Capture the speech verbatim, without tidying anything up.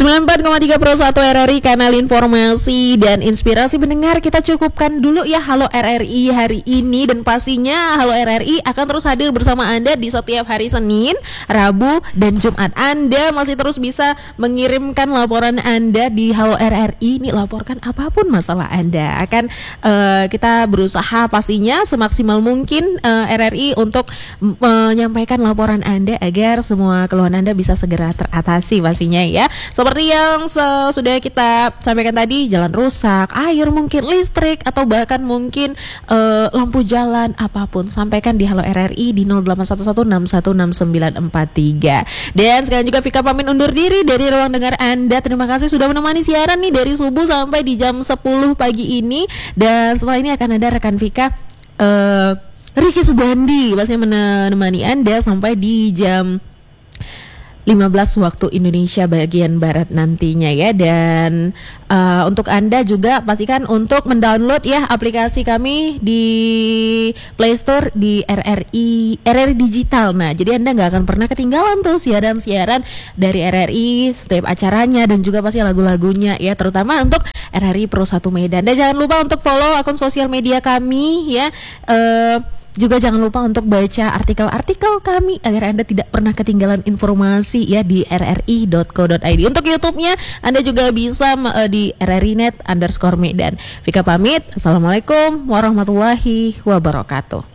sembilan puluh empat koma tiga Pro satu R R I, kanal informasi dan inspirasi pendengar. Kita cukupkan dulu ya Halo R R I hari ini, dan pastinya Halo R R I akan terus hadir bersama Anda di setiap hari Senin, Rabu, dan Jumat. Anda masih terus bisa mengirimkan laporan Anda di Halo R R I. Ini laporkan apapun masalah Anda. Akan uh, kita berusaha pastinya semaksimal mungkin uh, R R I untuk menyampaikan laporan Anda agar semua keluhan Anda bisa segera teratasi pastinya ya. Seperti yang se- sudah kita sampaikan tadi, jalan rusak, air mungkin, listrik, atau bahkan mungkin uh, lampu jalan, apapun, sampaikan di Halo R R I di nol delapan satu satu enam satu enam sembilan empat tiga. Dan sekarang juga Vika pamit undur diri dari ruang dengar Anda. Terima kasih sudah menemani siaran nih dari subuh sampai di jam sepuluh pagi ini. Dan setelah ini akan ada rekan Vika uh, Riki Subandi pasti menemani Anda sampai di jam lima belas waktu Indonesia bagian Barat nantinya ya. Dan uh, untuk Anda juga pastikan untuk mendownload ya aplikasi kami di Play Store di R R I R R I Digital. Nah, jadi Anda nggak akan pernah ketinggalan tuh siaran-siaran dari R R I, setiap acaranya, dan juga pasti lagu-lagunya ya, terutama untuk R R I Pro satu Medan. Dan jangan lupa untuk follow akun sosial media kami ya. Uh, Juga jangan lupa untuk baca artikel-artikel kami agar Anda tidak pernah ketinggalan informasi ya di r r i dot co dot i d. Untuk YouTube-nya Anda juga bisa uh, di rrinet underscore Medan. Vika pamit. Assalamualaikum warahmatullahi wabarakatuh.